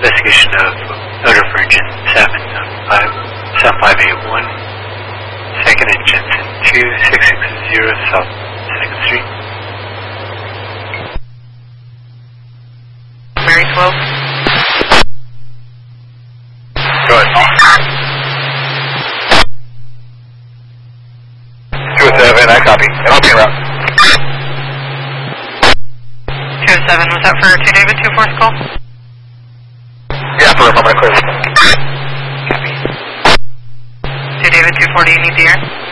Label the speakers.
Speaker 1: Investigation of odor for engine 7581, second at Jensen 2660 South 2nd Street.
Speaker 2: Mary 12.
Speaker 3: Go ahead. 207, I copy. And I'll be en route.
Speaker 2: 207, was that for 2 David 24's call?
Speaker 3: Yeah, for I'm going to clear this.
Speaker 2: Copy. 2 David 240, you need the air?